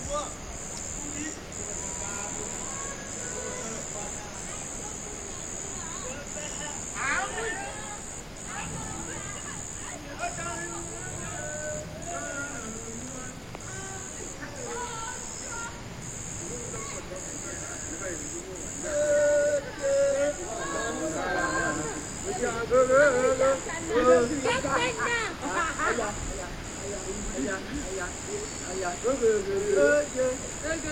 Hãy subscribe cho kênh Ghiền Mì Gõ để không bỏ lỡ